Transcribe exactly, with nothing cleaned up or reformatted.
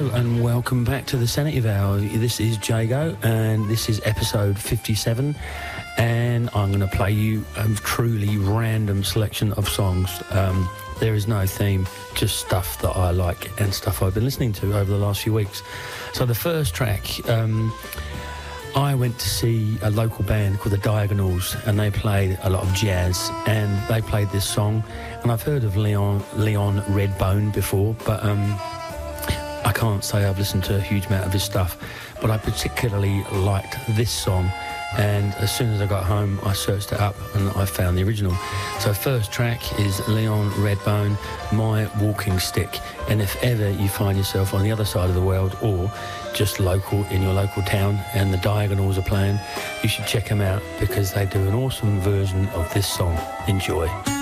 and welcome back to the Sedative Hour. This is Jago, and this is episode fifty-seven, and I'm going to play you a truly random selection of songs. Um, there is no theme, just stuff that I like and stuff I've been listening to over the last few weeks. So the first track, um, I went to see a local band called the Diagonals, and they played a lot of jazz, and they played this song, and I've heard of Leon, Leon Redbone before, but um, I can't say I've listened to a huge amount of his stuff, but I particularly liked this song, and as soon as I got home I searched it up and I found the original. So first track is Leon Redbone, My Walking Stick, and if ever you find yourself on the other side of the world or just local in your local town and the Diagonals are playing, you should check them out because they do an awesome version of this song. Enjoy.